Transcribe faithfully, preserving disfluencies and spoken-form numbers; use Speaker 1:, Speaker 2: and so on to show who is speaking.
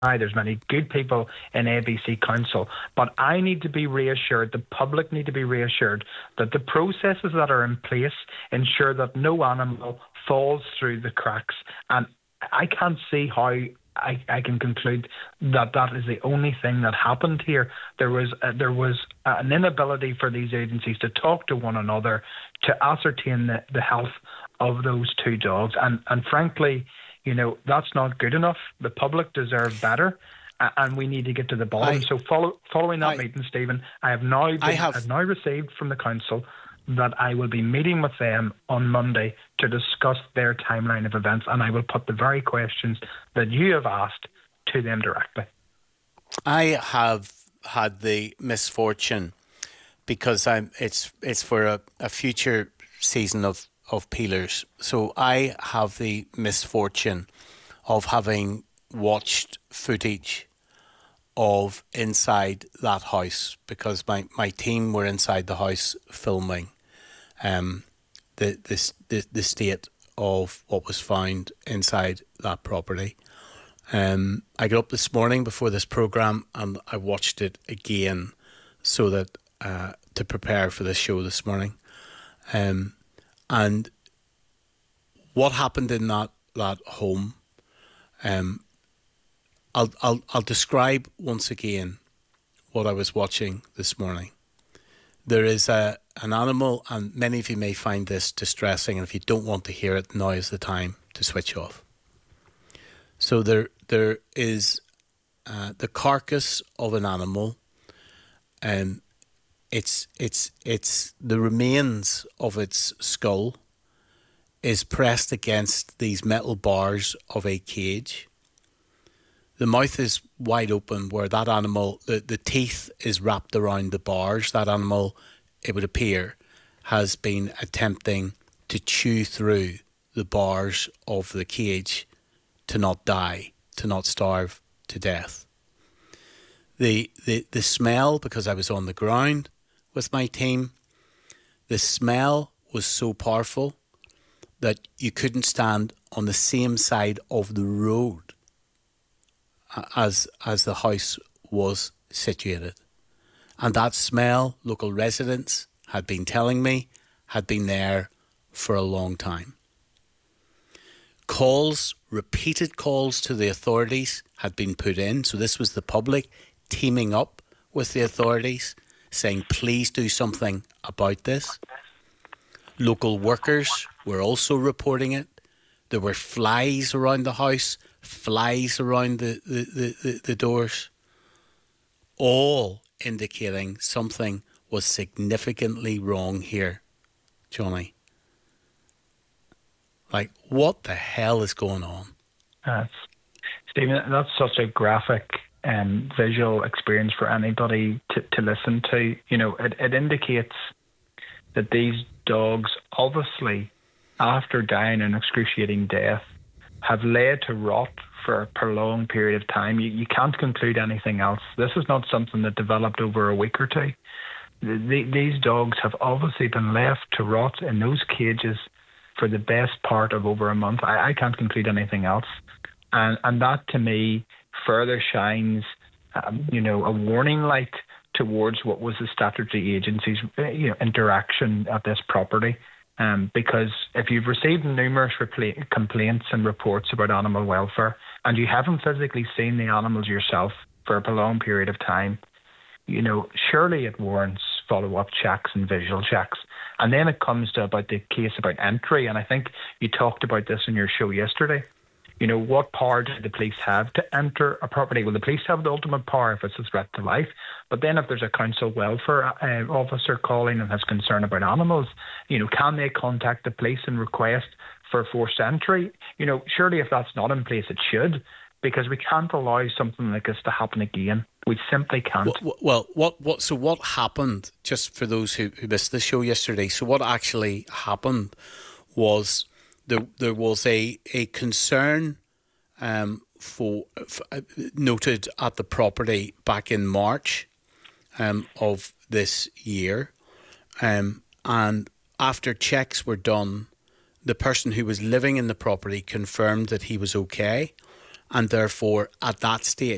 Speaker 1: There's many good people in A B C Council, but I need to be reassured, the public need to be reassured that the processes that are in place ensure that no animal falls through the cracks. And I can't see how I, I can conclude that that is the only thing that happened here. There was uh, there was an inability for these agencies to talk to one another to ascertain the, the health of those two dogs. And and frankly, you know, that's not good enough. The public deserve better, uh, and we need to get to the bottom.
Speaker 2: I,
Speaker 1: so follow, following that
Speaker 2: I,
Speaker 1: meeting, Stephen, I have now been,
Speaker 2: I have
Speaker 1: I've now received from the council that I will be meeting with them on Monday to discuss their timeline of events, and I will put the very questions that you have asked to them directly.
Speaker 2: I have had the misfortune, because I'm it's it's for a, a future season of, of peelers. So I have the misfortune of having watched footage of inside that house, because my, my team were inside the house filming um, the, the, the, the state of what was found inside that property. Um, I got up this morning before this programme and I watched it again so that uh, to prepare for this show this morning. Um, and what happened in that, that home, um, I'll, I'll, I'll describe once again what I was watching this morning. There is a, an animal, and many of you may find this distressing, and if you don't want to hear it, now is the time to switch off. So there, there is uh, the carcass of an animal, and it's, it's, it's the remains of its skull is pressed against these metal bars of a cage. The mouth is wide open where that animal, the, the teeth is wrapped around the bars. That animal, it would appear, has been attempting to chew through the bars of the cage to not die, to not starve to death. The, the, the smell, because I was on the ground with my team, the smell was so powerful that you couldn't stand on the same side of the road as as the house was situated. And that smell, local residents had been telling me, had been there for a long time. Calls, repeated calls to the authorities had been put in. So this was the public teaming up with the authorities, saying, please do something about this. Local workers were also reporting it. There were flies around the house, flies around the, the, the, the, the doors, all indicating something was significantly wrong here, Johnny. Like, what the hell is going on?
Speaker 1: Uh, Stephen, that's such a graphic um, visual experience for anybody to, to listen to. You know, it, it indicates that these dogs, obviously, after dying an excruciating death, have laid to rot for a prolonged period of time. You, you can't conclude anything else. This is not something that developed over a week or two. The, the, these dogs have obviously been left to rot in those cages for the best part of over a month. I, I can't conclude anything else. And, and that, to me, further shines, um, you know, a warning light towards what was the statutory agency's you know, interaction at this property. Um, because if you've received numerous repla- complaints and reports about animal welfare and you haven't physically seen the animals yourself for a prolonged period of time, you know, surely it warrants follow-up checks and visual checks. And then it comes to about the case about entry, and I think you talked about this in your show yesterday. You know, what power do the police have to enter a property? Well, the police have the ultimate power if it's a threat to life. But then if there's a council welfare uh, officer calling and has concern about animals, you know, can they contact the police and request for forced entry? You know, surely if that's not in place, it should, because we can't allow something like this to happen again. We simply can't.
Speaker 2: Well, well what, what, so what happened, just for those who, who missed the show yesterday, so what actually happened was there, there was a, a concern um, for, for uh, noted at the property back in March um, of this year. Um, and after checks were done, the person who was living in the property confirmed that he was okay. And therefore, at that stage,